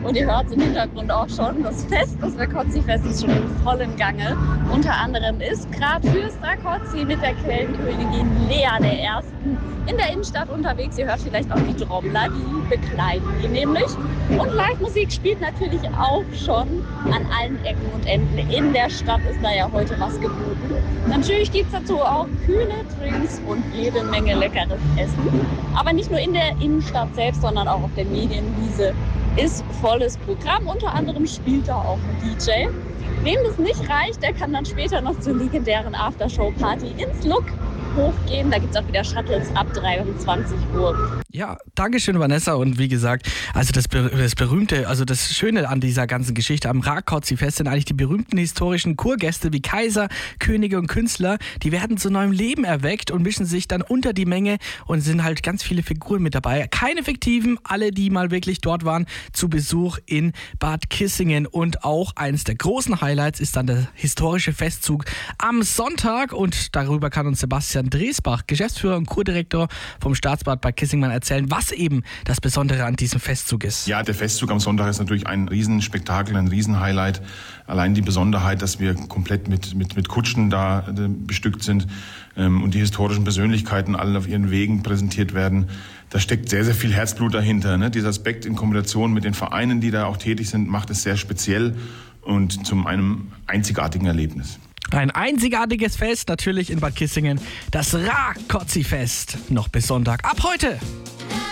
Und ihr hört es im Hintergrund auch schon, das Rakotzi-Fest ist schon in vollem Gange. Unter anderem ist gerade Fürst Rakotzi mit der Quellenkönigin Lea der Ersten in der Innenstadt unterwegs. Ihr hört vielleicht auch die Trommler, die begleiten die nämlich. Und Live-Musik spielt natürlich auch schon an allen Ecken und Enden. In der Stadt ist da ja heute was geboten. Natürlich gibt es dazu auch kühle Drinks und jede Menge leckeres Essen. Aber nicht nur in der Innenstadt selbst, sondern auch auf der Medienwiese ist volles Programm. Unter anderem spielt da auch ein DJ. Wem das nicht reicht, der kann dann später noch zur legendären Aftershow-Party ins Look hochgehen. Da gibt es auch wieder Shuttles ab 23 Uhr. Ja, Dankeschön, Vanessa. Und wie gesagt, also das Berühmte, also das Schöne an dieser ganzen Geschichte am Rakotzi-Fest sind eigentlich die berühmten historischen Kurgäste wie Kaiser, Könige und Künstler. Die werden zu neuem Leben erweckt und mischen sich dann unter die Menge und sind halt ganz viele Figuren mit dabei. Keine fiktiven, alle, die mal wirklich dort waren, zu Besuch in Bad Kissingen. Und auch eines der großen Highlights ist dann der historische Festzug am Sonntag. Und darüber kann uns Sebastian Dresbach, Geschäftsführer und Kurdirektor vom Staatsbad Bad Kissingen, erzählen, was eben das Besondere an diesem Festzug ist. Ja, der Festzug am Sonntag ist natürlich ein Riesenspektakel, ein Riesenhighlight. Allein die Besonderheit, dass wir komplett mit Kutschen da bestückt sind und die historischen Persönlichkeiten alle auf ihren Wegen präsentiert werden. Da steckt sehr, sehr viel Herzblut dahinter. Ne? Dieser Aspekt in Kombination mit den Vereinen, die da auch tätig sind, macht es sehr speziell und zu einem einzigartigen Erlebnis. Ein einzigartiges Fest natürlich in Bad Kissingen, das Rakotzi-Fest, noch bis Sonntag ab heute.